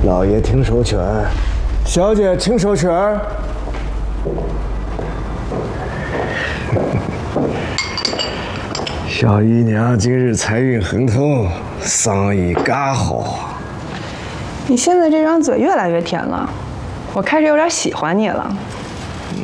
老爷听手拳，小姐请手拳。小姨娘今日财运亨通，生意嘎好。 你现在这张嘴越来越甜了，我开始有点喜欢你了。